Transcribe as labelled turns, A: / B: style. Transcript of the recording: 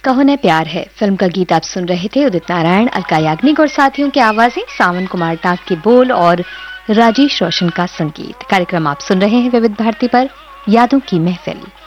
A: कहो न प्यार है फिल्म का गीत आप सुन रहे थे। उदित नारायण, अलका याग्निक और साथियों की आवाजें, सावन कुमार टाक के बोल और राजेश रोशन का संगीत। कार्यक्रम आप सुन रहे हैं विविध भारती पर, यादों की महफिल।